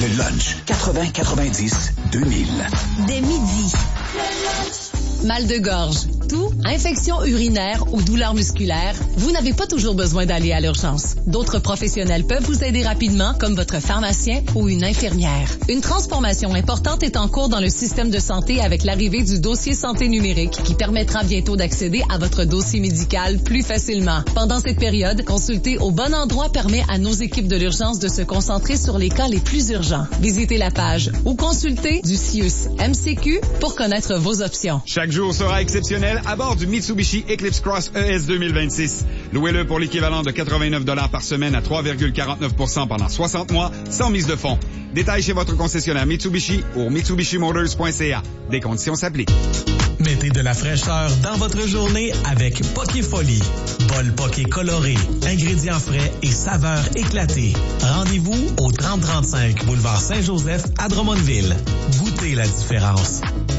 Le lunch 80-90-2000. Dès midi. Mal de gorge, toux, infection urinaire ou douleurs musculaires, vous n'avez pas toujours besoin d'aller à l'urgence. D'autres professionnels peuvent vous aider rapidement, comme votre pharmacien ou une infirmière. Une transformation importante est en cours dans le système de santé avec l'arrivée du dossier santé numérique qui permettra bientôt d'accéder à votre dossier médical plus facilement. Pendant cette période, consulter au bon endroit permet à nos équipes de l'urgence de se concentrer sur les cas les plus urgents. Visitez la page ou consultez du CIUS MCQ pour connaître vos options. Chaque jour sera exceptionnel à bord du Mitsubishi Eclipse Cross ES 2026. Louez-le pour l'équivalent de 89 $ par semaine à 3,49% pendant 60 mois, sans mise de fonds. Détails chez votre concessionnaire Mitsubishi ou mitsubishimotors.ca. Des conditions s'appliquent. Mettez de la fraîcheur dans votre journée avec Pokéfolie. Bol Poké coloré, ingrédients frais et saveurs éclatées. Rendez-vous au 3035 boulevard Saint-Joseph à Drummondville. Goûtez la différence.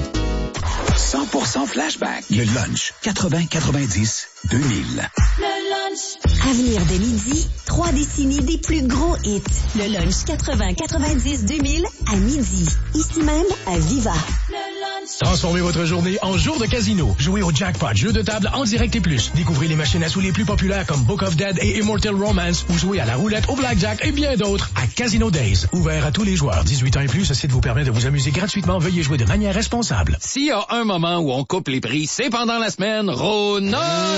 100% flashback. Le lunch 80-90-2000. Le lunch. À venir dès midi, 3 décennies des plus gros hits. Le lunch 80-90-2000 à midi. Ici même à Viva. Le lunch. Transformez votre journée en jour de casino. Jouez au Jackpot, jeu de table en direct et plus. Découvrez les machines à sous les plus populaires comme Book of Dead et Immortal Romance ou jouez à la roulette, au blackjack et bien d'autres à Casino Days. Ouvert à tous les joueurs. 18 ans et plus, ce site vous permet de vous amuser gratuitement. Veuillez jouer de manière responsable. S'il y a un moment où on coupe les prix, c'est pendant la semaine. Non.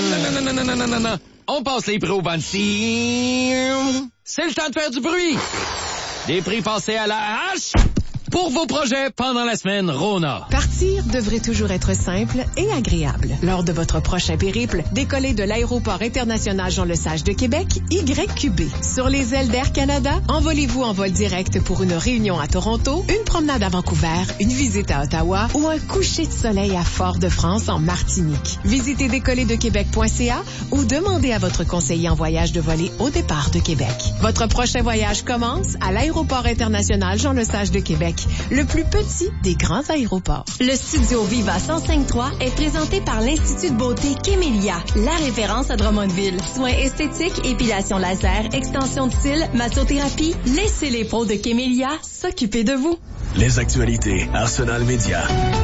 On passe les prix au ban. C'est le temps de faire du bruit. Des prix passés à la hache pour vos projets pendant la semaine Rona. Partir devrait toujours être simple et agréable. Lors de votre prochain périple, décollez de l'aéroport international Jean-Lesage de Québec, YQB. Sur les ailes d'Air Canada, envolez-vous en vol direct pour une réunion à Toronto, une promenade à Vancouver, une visite à Ottawa ou un coucher de soleil à Fort-de-France en Martinique. Visitez décollerdequebec.ca ou demandez à votre conseiller en voyage de voler au départ de Québec. Votre prochain voyage commence à l'aéroport international Jean-Lesage de Québec, le plus petit des grands aéroports. Le studio Viva 105.3 est présenté par l'Institut de beauté Kémélia, la référence à Drummondville. Soins esthétiques, épilation laser, extension de cils, massothérapie. Laissez les pros de Kémélia s'occuper de vous. Les actualités Arsenal Média.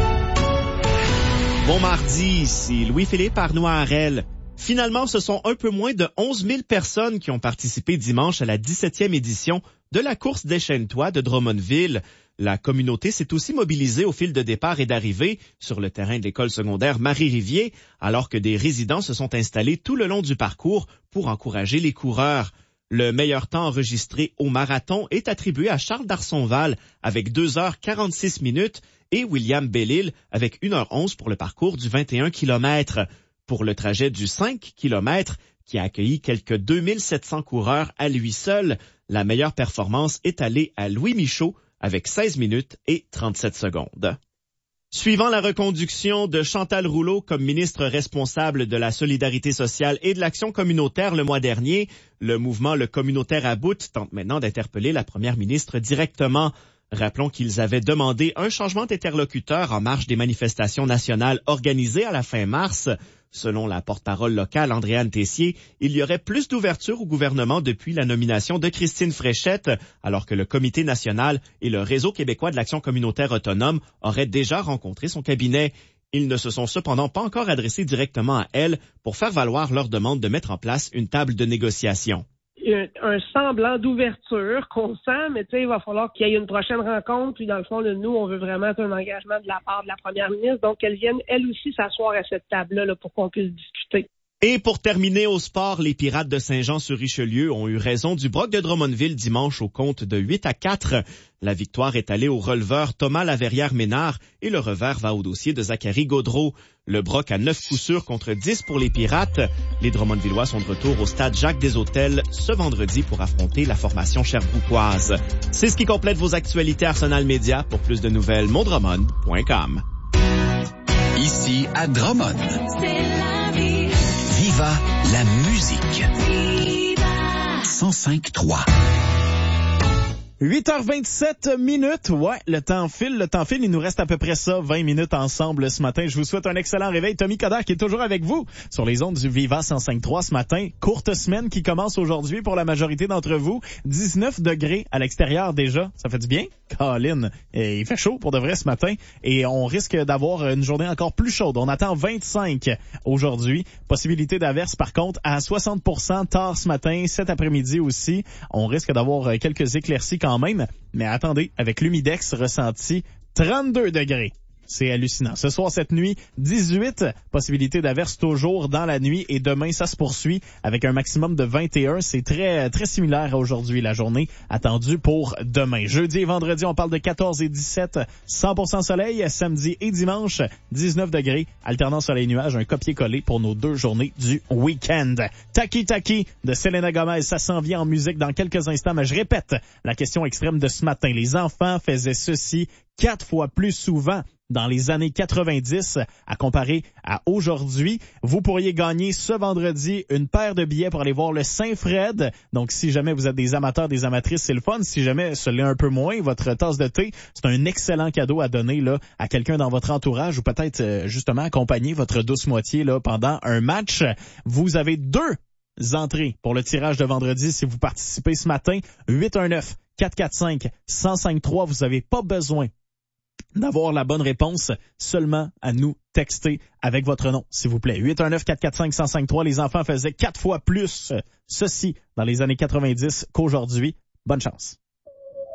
Bon mardi, ici Louis-Philippe Arnois-Harel. Finalement, ce sont un peu moins de 11 000 personnes qui ont participé dimanche à la 17e édition de la course Déchaîne-toi de Drummondville. La communauté s'est aussi mobilisée au fil de départ et d'arrivée sur le terrain de l'école secondaire Marie-Rivier, alors que des résidents se sont installés tout le long du parcours pour encourager les coureurs. Le meilleur temps enregistré au marathon est attribué à Charles Darsonval avec 2h46 minutes et William Bellil avec 1h11 pour le parcours du 21 km. Pour le trajet du 5 km, qui a accueilli quelques 2700 coureurs à lui seul, la meilleure performance est allée à Louis Michaud avec 16 minutes et 37 secondes. Suivant la reconduction de Chantal Rouleau comme ministre responsable de la solidarité sociale et de l'action communautaire le mois dernier, le mouvement Le Communautaire à bout tente maintenant d'interpeller la première ministre directement. Rappelons qu'ils avaient demandé un changement d'interlocuteur en marge des manifestations nationales organisées à la fin mars. Selon la porte-parole locale Andréane Tessier, il y aurait plus d'ouverture au gouvernement depuis la nomination de Christine Fréchette, alors que le Comité national et le Réseau québécois de l'action communautaire autonome auraient déjà rencontré son cabinet. Ils ne se sont cependant pas encore adressés directement à elle pour faire valoir leur demande de mettre en place une table de négociation. Un semblant d'ouverture qu'on sent, mais tu sais, il va falloir qu'il y ait une prochaine rencontre. Puis dans le fond, nous, on veut vraiment un engagement de la part de la première ministre. Donc, qu'elle vienne, elle aussi, s'asseoir à cette table-là pour qu'on puisse discuter. Et pour terminer au sport, les Pirates de Saint-Jean-sur-Richelieu ont eu raison du Broc de Drummondville dimanche au compte de 8-4. La victoire est allée au releveur Thomas Laverrière-Ménard et le revers va au dossier de Zachary Gaudreau. Le Broc a 9 coups sûrs contre 10 pour les Pirates. Les Drummondvillois sont de retour au stade Jacques-des-Hôtels ce vendredi pour affronter la formation sherbrookoise. C'est ce qui complète vos actualités Arsenal Média. Pour plus de nouvelles, mondrummond.com. Ici à Drummond. C'est la vie. Viva la musique. Viva. 105.3. 8h27 minutes. Ouais, le temps file. Il nous reste à peu près ça, 20 minutes ensemble ce matin. Je vous souhaite un excellent réveil. Tommy Coderre qui est toujours avec vous sur les ondes du Viva 105.3 ce matin. Courte semaine qui commence aujourd'hui pour la majorité d'entre vous. 19 degrés à l'extérieur déjà. Ça fait du bien? Colin, il fait chaud pour de vrai ce matin et on risque d'avoir une journée encore plus chaude. On attend 25 aujourd'hui. Possibilité d'averse par contre à 60% tard ce matin, cet après-midi aussi. On risque d'avoir quelques éclaircies quand même, mais attendez, avec l'humidex ressenti 32 degrés. C'est hallucinant. Ce soir, cette nuit, 18, possibilité d'averse toujours dans la nuit et demain, ça se poursuit avec un maximum de 21. C'est très, très similaire à aujourd'hui, la journée attendue pour demain. Jeudi et vendredi, on parle de 14 et 17, 100% soleil. Samedi et dimanche, 19 degrés, alternant soleil-nuage, un copier-coller pour nos 2 journées du week-end. Taki Taki de Selena Gomez, ça s'en vient en musique dans quelques instants, mais je répète la question extrême de ce matin. Les enfants faisaient ceci 4 fois plus souvent dans les années 90 à comparer à aujourd'hui. Vous pourriez gagner ce vendredi une paire de billets pour aller voir le Saint-Fred. Donc, si jamais vous êtes des amateurs, des amatrices, c'est le fun. Si jamais ce l'est un peu moins, votre tasse de thé, c'est un excellent cadeau à donner là à quelqu'un dans votre entourage ou peut-être justement accompagner votre douce moitié là pendant un match. Vous avez 2 entrées pour le tirage de vendredi si vous participez ce matin. 819-445-1053. Vous n'avez pas besoin d'avoir la bonne réponse, seulement à nous texter avec votre nom, s'il vous plaît. 819-445-1053. Les enfants faisaient 4 fois plus ceci dans les années 90 qu'aujourd'hui. Bonne chance.